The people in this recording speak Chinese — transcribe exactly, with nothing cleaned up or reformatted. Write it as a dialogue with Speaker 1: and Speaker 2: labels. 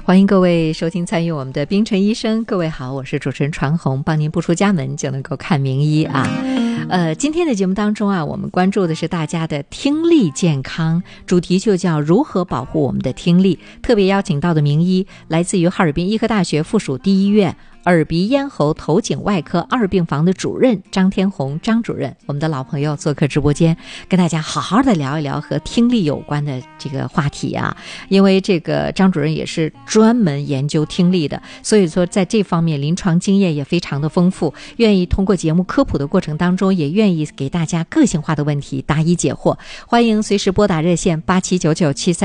Speaker 1: 欢迎各位收听参与我们的冰城医生。各位好，我是主持人传红，帮您不出家门就能够看名医啊。呃，今天的节目当中啊，我们关注的是大家的听力健康，主题就叫如何保护我们的听力。特别邀请到的名医来自于哈尔滨医科大学附属第一医院耳鼻咽喉头颈外科二病房的主任张天红张主任，我们的老朋友做客直播间，跟大家好好的聊一聊和听力有关的这个话题啊。因为这个张主任也是专门研究听力的，所以说在这方面临床经验也非常的丰富，愿意通过节目科普的过程当中，也愿意给大家个性化的问题答疑解惑。欢迎随时拨打热线八七九九七三